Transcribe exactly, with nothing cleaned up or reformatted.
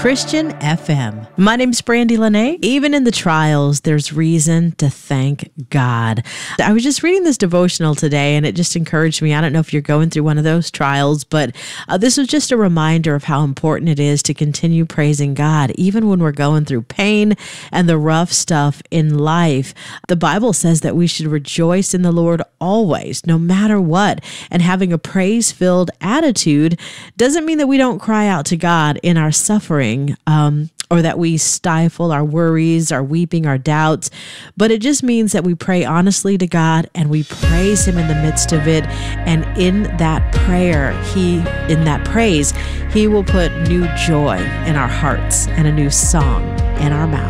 Christian F M. My name's Brandy Lene. Even in the trials, there's reason to thank God. I was just reading this devotional today, and it just encouraged me. I don't know if you're going through one of those trials, but uh, this was just a reminder of how important it is to continue praising God, even when we're going through pain and the rough stuff in life. The Bible says that we should rejoice in the Lord always, no matter what. And having a praise-filled attitude doesn't mean that we don't cry out to God in our suffering, um, or that we stifle our worries, our weeping, our doubts, but it just means that we pray honestly to God and we praise Him in the midst of it. And in that prayer, He, in that praise, He will put new joy in our hearts and a new song in our mouth.